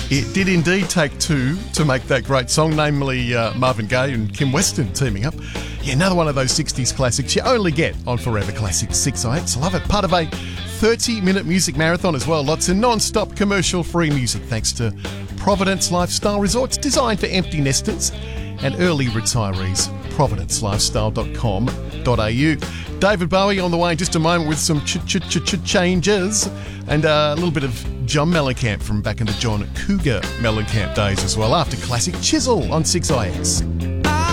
It did indeed take two to make that great song, namely Marvin Gaye and Kim Weston teaming up. Yeah, another one of those 60s classics you only get on Forever Classics 6IX. Love it. Part of a 30-minute music marathon as well. Lots of non-stop commercial-free music thanks to Providence Lifestyle Resorts, designed for empty nesters and early retirees. providencelifestyle.com.au. David Bowie on the way in just a moment with some changes and a little bit of John Mellencamp from back in the John Cougar Mellencamp days as well, after classic Chisel on 6IX.